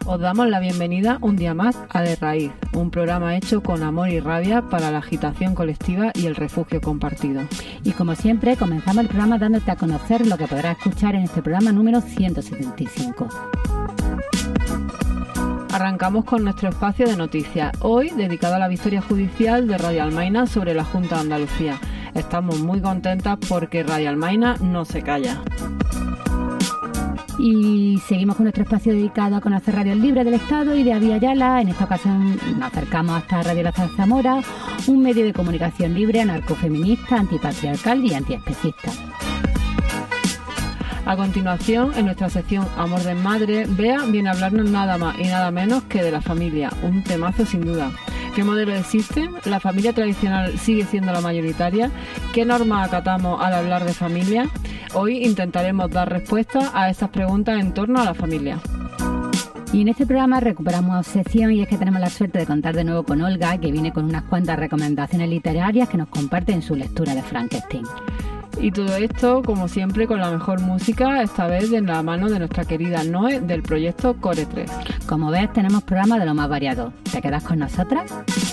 Os damos la bienvenida un día más a De Raíz, un programa hecho con amor y rabia para la agitación colectiva y el refugio compartido. Y como siempre, comenzamos el programa dándote a conocer lo que podrás escuchar en este programa número 175. Arrancamos con nuestro espacio de noticias, hoy dedicado a la victoria judicial de Radio Almaina sobre la Junta de Andalucía. Estamos muy contentas porque Radio Almaina no se calla. Y seguimos con nuestro espacio dedicado a conocer radios libres del Estado y de Avia Yala. En esta ocasión nos acercamos hasta Radio La Zamora, un medio de comunicación libre, anarcofeminista, antipatriarcal y antiespecista. A continuación, en nuestra sección Amor de Madre, Bea viene a hablarnos nada más y nada menos que de la familia, un temazo sin duda. ¿Qué modelos existen? ¿La familia tradicional sigue siendo la mayoritaria? ¿Qué normas acatamos al hablar de familia? Hoy intentaremos dar respuesta a estas preguntas en torno a la familia. Y en este programa recuperamos sección y es que tenemos la suerte de contar de nuevo con Olga, que viene con unas cuantas recomendaciones literarias que nos comparte en su lectura de Frankenstein. Y todo esto, como siempre, con la mejor música, esta vez de la mano de nuestra querida Noé del proyecto Core 3. Como ves, tenemos programas de lo más variado. ¿Te quedas con nosotras?